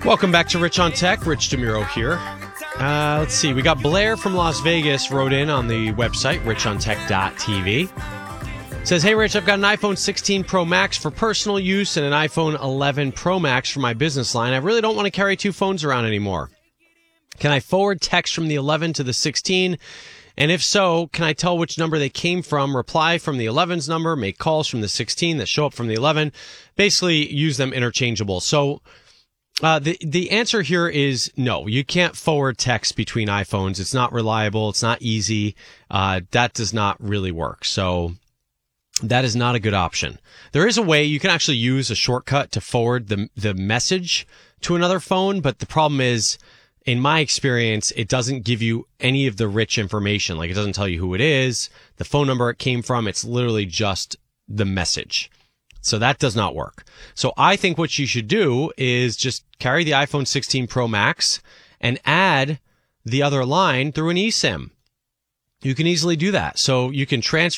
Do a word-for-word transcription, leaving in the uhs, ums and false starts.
Welcome back to Rich on Tech. Rich DeMuro here. Uh, let's see. We got Blair from Las Vegas wrote in on the website, rich on tech dot t v. Says, hey, Rich, I've got an iPhone sixteen Pro Max for personal use and an iPhone eleven Pro Max for my business line. I really don't want to carry two phones around anymore. Can I forward text from the eleven to the sixteen? And if so, can I tell which number they came from, reply from the eleven's number, make calls from the sixteen that show up from the eleven, basically use them interchangeable. So uh, the, the answer here is no. You can't forward text between iPhones. It's not reliable. It's not easy. Uh, that does not really work. So that is not a good option. There is a way you can actually use a shortcut to forward the the message to another phone, but the problem is, in my experience, it doesn't give you any of the rich information. Like, it doesn't tell you who it is, the phone number it came from. It's literally just the message. So that does not work. So I think what you should do is just carry the iPhone sixteen Pro Max and add the other line through an eSIM. You can easily do that. So you can transfer